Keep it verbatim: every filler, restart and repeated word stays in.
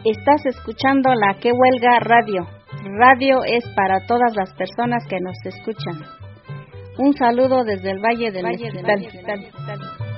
Estás escuchando la Que Huelga Radio. Radio es para todas las personas que nos escuchan. Un saludo desde el Valle del Valle Mezquital.